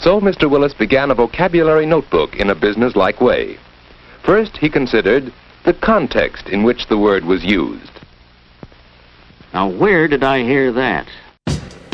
So Mr. Willis began a vocabulary notebook in a business-like way. First, he considered the context in which the word was used. Now, where did I hear that?